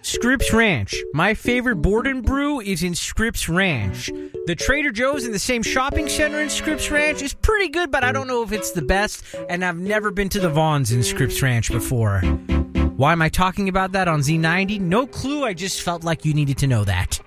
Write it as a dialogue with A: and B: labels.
A: Scripps Ranch. My favorite board and brew is in Scripps Ranch. The Trader Joe's in the same shopping center in Scripps Ranch is pretty good, but I don't know if it's the best, and I've never been to the Vons in Scripps Ranch before. Why am I talking about that on Z90? No clue, I just felt like you needed to know that.